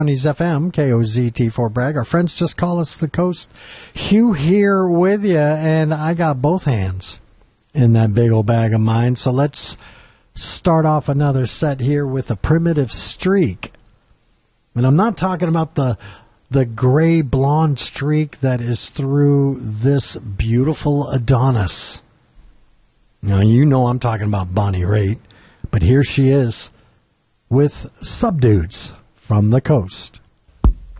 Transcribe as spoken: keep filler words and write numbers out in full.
Johnny's F M, K O Z T four Bragg. Our friends just call us the Coast. Hugh here with you, and I got both hands in that big old bag of mine. So let's start off another set here with a primitive streak. And I'm not talking about the the gray blonde streak that is through this beautiful Adonis. Now, you know I'm talking about Bonnie Raitt, but here she is with Subdudes from the Coast.